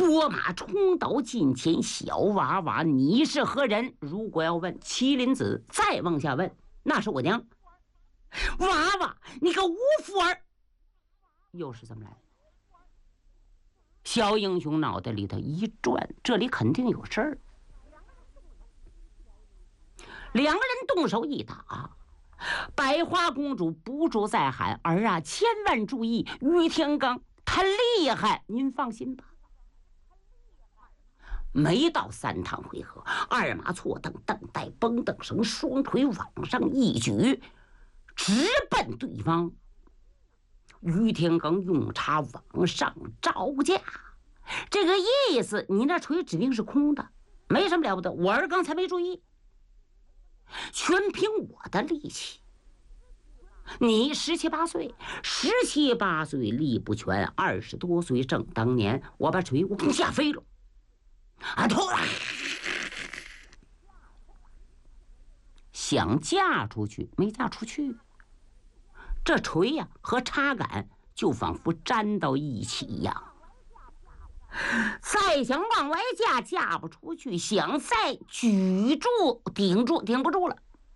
拨马冲到近前，小娃娃，你是何人？如果要问麒麟子，再往下问，那是我娘。娃娃，你个无福儿，又是怎么来的？小英雄脑袋里头一转，这里肯定有事儿。两个人动手一打，百花公主不住再喊：“儿啊，千万注意，于天罡他厉害，您放心吧。”没到3趟回合，二马错蹬，蹬带绷蹬绳，双腿往上一举，直奔对方。于天罡用叉往上招架，这个意思，你那锤指定是空的，没什么了不得。我儿刚才没注意，全凭我的力气。你17、18岁，17、18岁力不全，20多岁正当年，我把锤往下飞了，啊，突然想架出去，没架出去。这锤呀，和插杆就仿佛粘到一起一样。再想往外架，架不出去；想再举住，顶不住了。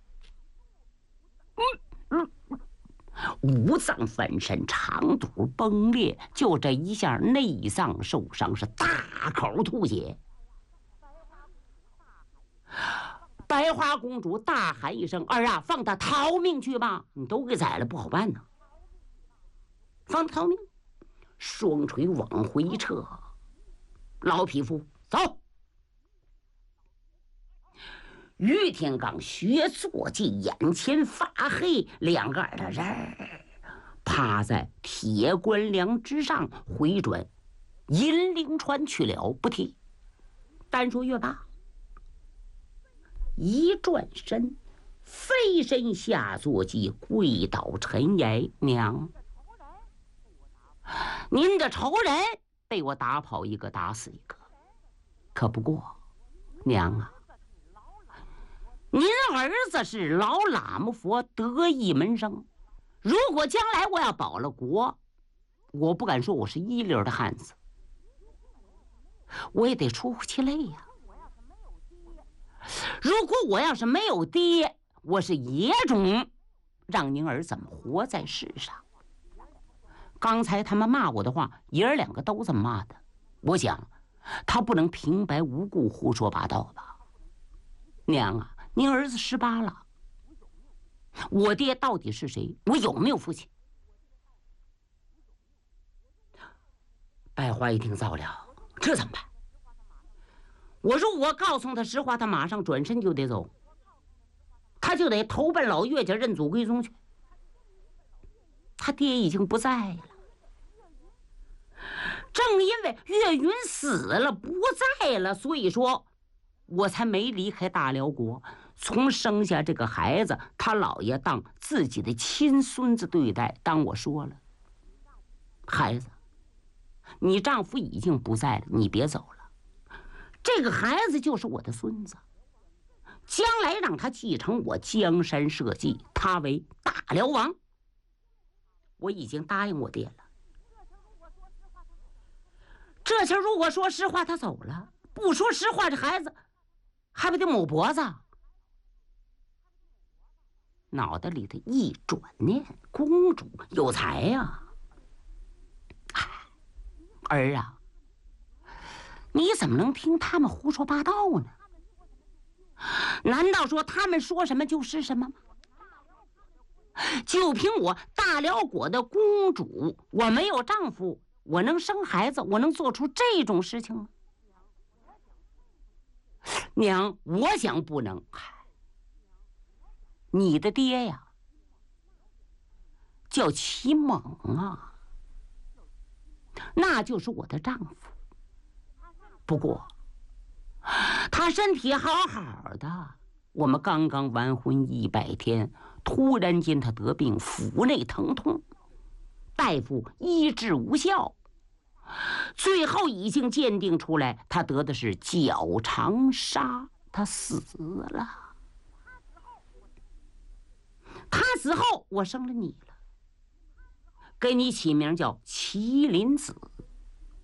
五脏翻身，肠肚崩裂，就这一下，内脏受伤，是大口吐血。白花公主大喊一声：“儿啊，放他逃命去吧！你都给宰了，不好办呢。放他逃命！”双锤往回撤，老匹夫走。于天罡学坐骑，眼前发黑，两个耳朵人趴在铁棺梁之上，回转银铃川去了，不提。单说月罢，一转身，飞身下坐骑，跪倒尘崖：“娘，您的仇人被我打跑一个，打死一个。可不过，娘啊，您儿子是老喇嘛佛得意门生，如果将来我要保了国，我不敢说我是一流的汉子，我也得出乎其类呀。如果我要是没有爹，我是野种，让您儿怎么活在世上？刚才他们骂我的话，爷儿两个都这么骂的。我想，他不能平白无故胡说八道吧？娘啊，您儿子18了，我爹到底是谁？我有没有父亲？”百花一听糟了，这怎么办？我说我告诉他实话，他马上转身就得走，他就得投奔老岳家认祖归宗去。他爹已经不在了，正因为岳云死了不在了，所以说我才没离开大辽国。从生下这个孩子，他姥爷当自己的亲孙子对待。当我说了，孩子，你丈夫已经不在了，你别走了。这个孩子就是我的孙子，将来让他继承我江山社稷，他为大辽王。我已经答应我爹了。这次如果说实话，他走了；不说实话，这孩子还不得抹脖子？脑袋里头一转念，公主有才呀！儿啊，你怎么能听他们胡说八道呢？难道说他们说什么就是什么吗？就凭我大辽国的公主，我没有丈夫，我能生孩子，我能做出这种事情吗？娘，我想不能。你的爹呀，叫齐猛啊，那就是我的丈夫。不过他身体好好的，我们刚刚完婚100天，突然间他得病，腹内疼痛，大夫医治无效，最后已经鉴定出来，他得的是脚长沙，他死了。他死后，我生了你了，给你起名叫麒麟子。